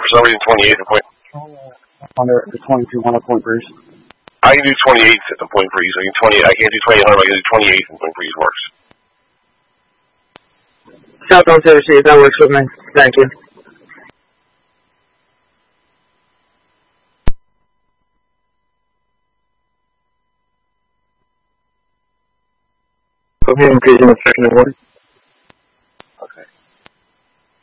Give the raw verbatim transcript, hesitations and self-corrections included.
some reason twenty-eight at Point. On the twenty-two hundred Point Breeze. I can do twenty-eight at the Point Breeze. I can twenty. I can't do twenty-eight hundred. I can do twenty-eight and Point Breeze works. Southbound to receive. That works with me. Thank you. Okay, increasing the second one.